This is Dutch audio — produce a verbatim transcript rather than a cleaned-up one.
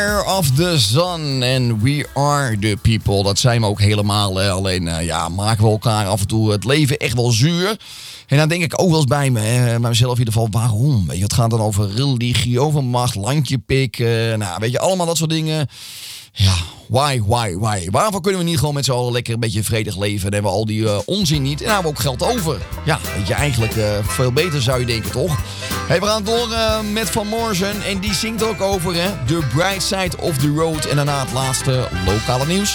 of the Sun and We Are the People. Dat zijn we ook helemaal. Hè. Alleen uh, ja, maken we elkaar af en toe het leven echt wel zuur. En dan denk ik ook wel eens bij me, hè, bij mezelf in ieder geval, waarom? Weet je, het gaat dan over religie, over macht, landje pikken. Nou, weet je, allemaal dat soort dingen. Ja, why, why, why? Waarvoor kunnen we niet gewoon met z'n allen lekker een beetje vredig leven en hebben we al die uh, onzin niet en dan hebben we ook geld over? Ja, weet je, eigenlijk uh, veel beter zou je denken, toch? Hey, we gaan door uh, met Van Morrison en die zingt ook over, hè, The Bright Side of the Road en daarna het laatste lokale nieuws.